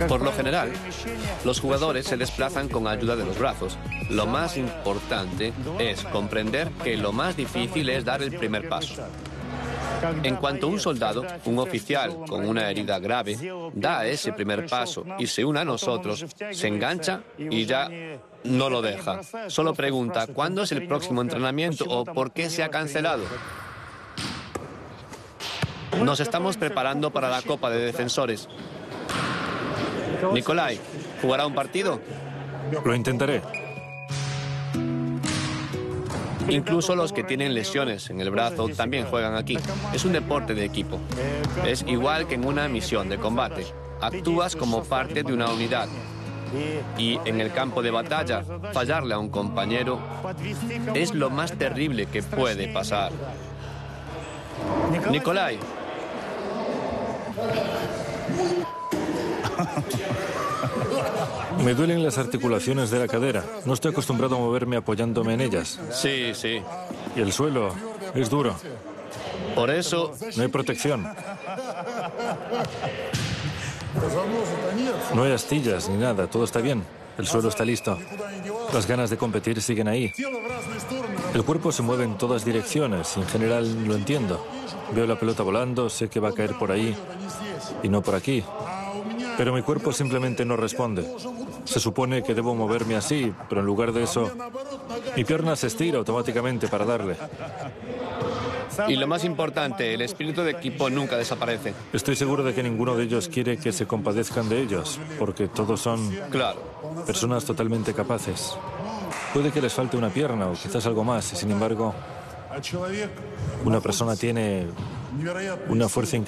Por lo general, los jugadores se desplazan con ayuda de los brazos. Lo más importante es comprender que lo más difícil es dar el primer paso. En cuanto un soldado, un oficial con una herida grave, da ese primer paso y se une a nosotros, se engancha y ya no lo deja. Solo pregunta, ¿cuándo es el próximo entrenamiento o por qué se ha cancelado? Nos estamos preparando para la Copa de Defensores. Nikolai, ¿jugará un partido? Lo intentaré. Incluso los que tienen lesiones en el brazo también juegan aquí. Es un deporte de equipo. Es igual que en una misión de combate. Actúas como parte de una unidad. Y en el campo de batalla, fallarle a un compañero es lo más terrible que puede pasar. Nikolai. Me duelen las articulaciones de la cadera. No estoy acostumbrado a moverme apoyándome en ellas. Sí. Y el suelo es duro. Por eso... No hay protección. No hay astillas ni nada. Todo está bien. El suelo está listo. Las ganas de competir siguen ahí. El cuerpo se mueve en todas direcciones. En general lo entiendo. Veo la pelota volando, sé que va a caer por ahí y no por aquí. Pero mi cuerpo simplemente no responde. Se supone que debo moverme así, pero en lugar de eso, mi pierna se estira automáticamente para darle. Y lo más importante, el espíritu de equipo nunca desaparece. Estoy seguro de que ninguno de ellos quiere que se compadezcan de ellos, porque todos son personas totalmente capaces. Puede que les falte una pierna o quizás algo más, y sin embargo, una persona tiene una fuerza increíble.